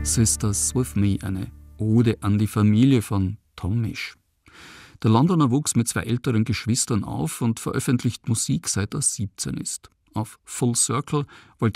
Sisters with Me, eine Ode an die Familie von Tom Misch. Der Londoner wuchs mit 2 älteren Geschwistern auf und veröffentlicht Musik, seit er 17 ist. Auf Full Circle wollte